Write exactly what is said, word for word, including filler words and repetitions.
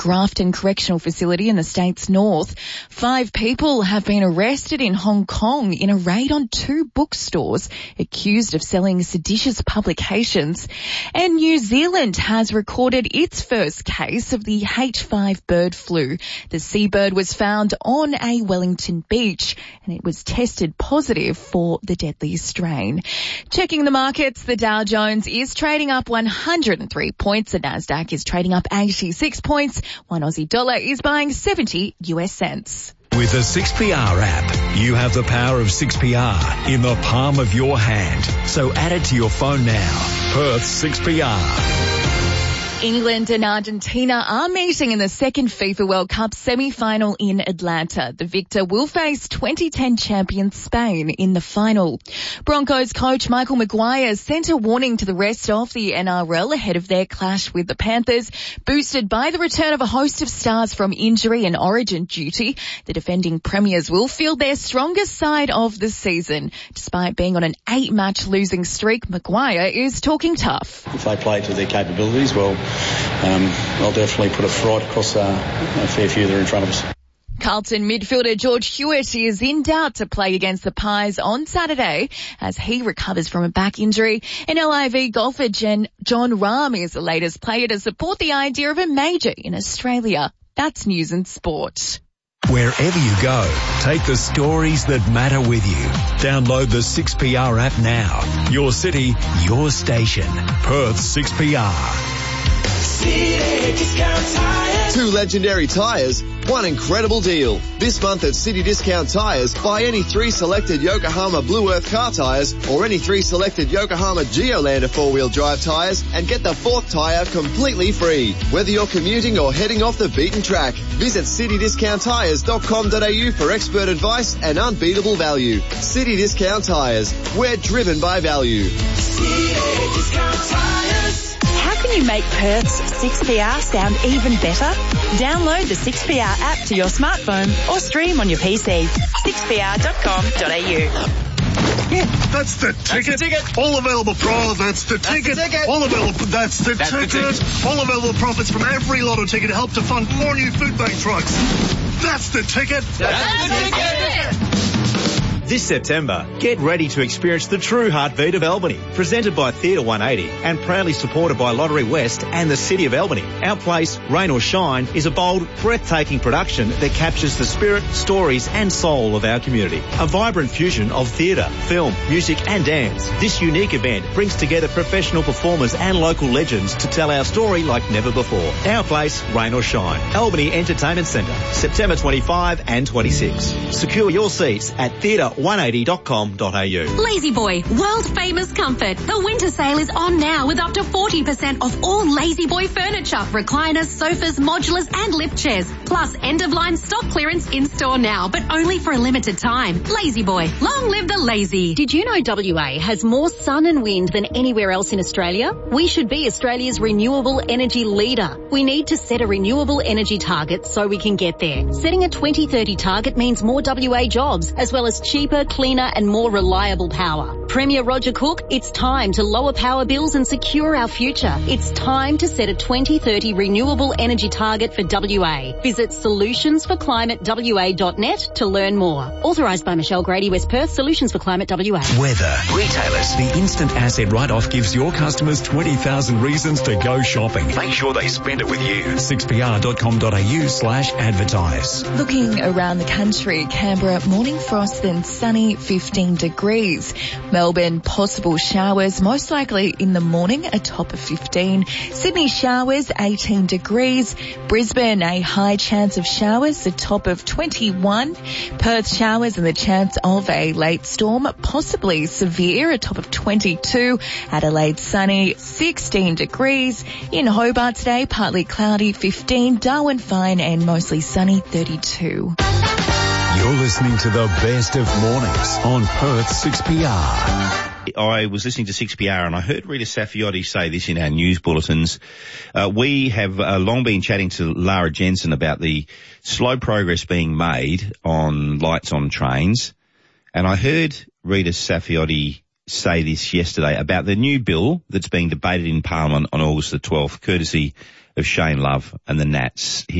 Grafton Correctional Facility in the state's north. Five people have been arrested in Hong Kong in a raid on two bookstores accused of selling seditious publications. And New Zealand has recorded its first case of the H five bird flu. The seabird was found on a Wellington beach and it was tested positive for the deadly strain. Checking the markets, the Dow Jones is trading up one hundred three points. The Nasdaq is trading up eighty-six points. One Aussie dollar is buying seventy U S cents. With the six P R app, you have the power of six P R in the palm of your hand. So add it to your phone now. Perth six P R. England and Argentina are meeting in the second FIFA World Cup semi-final in Atlanta. The victor will face twenty ten champion Spain in the final. Broncos coach Michael Maguire sent a warning to the rest of the N R L ahead of their clash with the Panthers, boosted by the return of a host of stars from injury and origin duty. The defending premiers will field their strongest side of the season. Despite being on an eight-match losing streak, Maguire is talking tough. If they play to their capabilities, well, Um, I'll definitely put a fright across uh, a fair few that are in front of us. Carlton midfielder George Hewitt is in doubt to play against the Pies on Saturday as he recovers from a back injury. And L I V golfer Jen, John Rahm is the latest player to support the idea of a major in Australia. That's news and sport. Wherever you go, take the stories that matter with you. Download the six P R app now. Your city, your station. Perth six P R. City Discount Tires. Two legendary tyres, one incredible deal. This month at City Discount Tires, buy any three selected Yokohama Blue Earth car tyres or any three selected Yokohama Geolander four-wheel drive tyres and get the fourth tyre completely free. Whether you're commuting or heading off the beaten track, visit city discount tires dot com dot a u for expert advice and unbeatable value. City Discount Tires, we're driven by value. City Discount Tires. How can you make Perth's six P R sound even better? Download the six P R app to your smartphone or stream on your P C. six p r dot com dot a u. Yeah, that's the ticket. That's the ticket. All available pro. That's the ticket. That's the ticket. All available. That's the that's ticket. The ticket. All available profits from every lotto ticket to help to fund more new food bank trucks. That's the ticket. That's, that's the ticket. ticket. This September, get ready to experience the true heartbeat of Albany. Presented by Theatre one eighty and proudly supported by Lottery West and the City of Albany. Our Place, Rain or Shine, is a bold, breathtaking production that captures the spirit, stories and soul of our community. A vibrant fusion of theatre, film, music and dance. This unique event brings together professional performers and local legends to tell our story like never before. Our Place, Rain or Shine. Albany Entertainment Centre, September twenty-fifth and twenty-sixth. Secure your seats at theatre one eighty dot com dot a u. La-Z-Boy, world famous comfort. The winter sale is on now with up to forty percent off all La-Z-Boy furniture, recliners, sofas, modulars and lift chairs. Plus end of line stock clearance in store now, but only for a limited time. La-Z-Boy, long live the lazy. Did you know W A has more sun and wind than anywhere else in Australia? We should be Australia's renewable energy leader. We need to set a renewable energy target so we can get there. Setting a twenty thirty target means more W A jobs, as well as cheaper, cleaner and more reliable power. Premier Roger Cook, it's time to lower power bills and secure our future. It's time to set a twenty thirty renewable energy target for W A. Visit solutions for climate w a dot net to learn more. Authorised by Michelle Grady, West Perth, Solutions for Climate W A. Weather. Retailers. The instant asset write-off gives your customers twenty thousand reasons to go shopping. Make sure they spend it with you. six p r dot com dot a u slash advertise. Looking around the country, Canberra, morning frost then sunny, fifteen degrees. Melbourne, possible showers, most likely in the morning, a top of fifteen. Sydney, showers, eighteen degrees. Brisbane, a high chance of showers, a top of twenty-one. Perth, showers and the chance of a late storm, possibly severe, a top of twenty-two. Adelaide, sunny, sixteen degrees. In Hobart today, partly cloudy, fifteen. Darwin, fine and mostly sunny, thirty-two. You're listening to the best of mornings on Perth six P R. I was listening to six P R and I heard Rita Saffioti say this in our news bulletins. Uh, we have uh, long been chatting to Lara Jensen about the slow progress being made on lights on trains. And I heard Rita Saffioti say this yesterday about the new bill that's being debated in Parliament on August the twelfth, courtesy of Shane Love and the Nats.